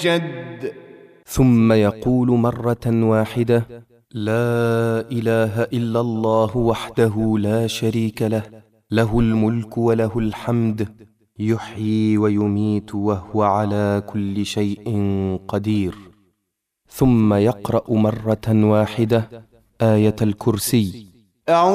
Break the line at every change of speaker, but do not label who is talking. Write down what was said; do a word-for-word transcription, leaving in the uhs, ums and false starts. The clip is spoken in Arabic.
جد.
ثم يقول مرة واحدة: لا إله إلا الله وحده لا شريك له، له الملك وله الحمد، يحيي ويميت وهو على كل شيء قدير. ثم يقرأ مرة واحدة آية الكرسي.